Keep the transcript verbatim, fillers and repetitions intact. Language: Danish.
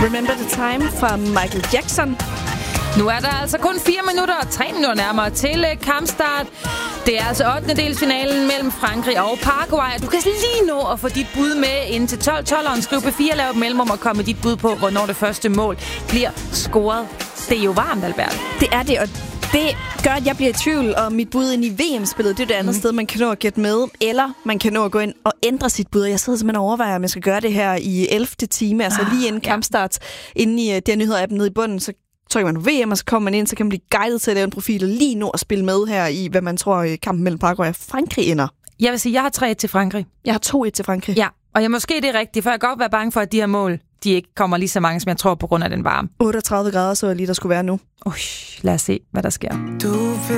Remember the Time fra Michael Jackson. Nu er der altså kun fire minutter og tre minutter nærmere til kampstart. Det er altså ottendedelsfinalen mellem Frankrig og Paraguay. Du kan lige nå at få dit bud med ind til tolv tolv. Skriv P fire, lav et mellemrum og kom med dit bud på, hvornår det første mål bliver scoret. Det er jo varmt, Albert. Det er det, og det gør, at jeg bliver i tvivl om mit bud ind i V M-spillet. Det er det andet mm. sted, man kan nå at gætte med. Eller man kan nå at gå ind og ændre sit bud. Jeg sidder simpelthen og overvejer, om jeg skal gøre det her i ellevte time. Altså ah, lige inden ja. kampstart. Inden i der nyheder-appen nede i bunden, så trykker man på V M, og så kommer man ind, så kan man blive guidet til at lave en profil og lige nå at spille med her i, hvad man tror kampen mellem Paraguay og Frankrig ender. Jeg vil sige, jeg har tre et til Frankrig. Jeg har to et til Frankrig. Ja, og jeg måske det er rigtigt, for jeg kan godt være bange for, at de her mål, de ikke kommer lige så mange, som jeg tror, på grund af den varme. otteogtredive grader så jeg lige, der skulle være nu. Ui, lad os se, hvad der sker. Du